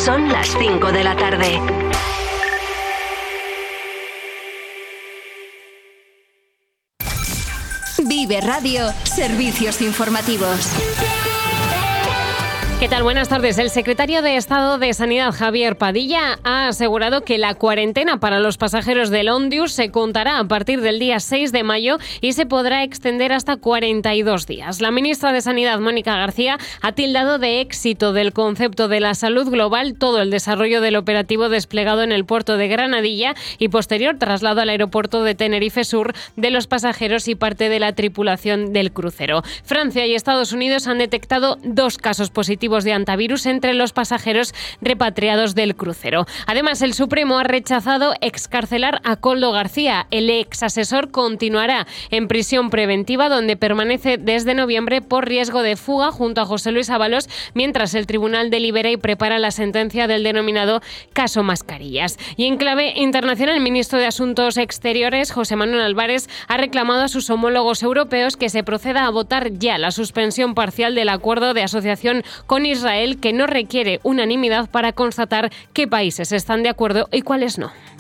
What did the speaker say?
Son las 5 de la tarde. Vive Radio, servicios informativos. ¿Qué tal? Buenas tardes. El secretario de Estado de Sanidad, Javier Padilla, ha asegurado que la cuarentena para los pasajeros del Ondius se contará a partir del día 6 de mayo y se podrá extender hasta 42 días. La ministra de Sanidad, Mónica García, ha tildado de éxito del concepto de la salud global todo el desarrollo del operativo desplegado en el puerto de Granadilla y posterior traslado al aeropuerto de Tenerife Sur de los pasajeros y parte de la tripulación del crucero. Francia y Estados Unidos han detectado 2 casos positivos de antivirus entre los pasajeros repatriados del crucero. Además, el Supremo ha rechazado excarcelar a Koldo García. El exasesor continuará en prisión preventiva, donde permanece desde noviembre por riesgo de fuga junto a José Luis Ábalos, mientras el tribunal delibera y prepara la sentencia del denominado caso Mascarillas. Y en clave internacional, el ministro de Asuntos Exteriores, José Manuel Álvarez, ha reclamado a sus homólogos europeos que se proceda a votar ya la suspensión parcial del acuerdo de asociación con Israel, que no requiere unanimidad para constatar qué países están de acuerdo y cuáles no.